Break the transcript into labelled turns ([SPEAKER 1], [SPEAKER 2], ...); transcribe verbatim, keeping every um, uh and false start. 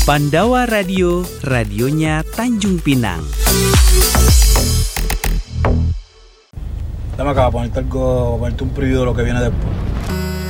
[SPEAKER 1] Pandawa Radio, radionya Tanjung Pinang.
[SPEAKER 2] Dame acá, para ponerte algo, para ponerte un preview de lo que viene después.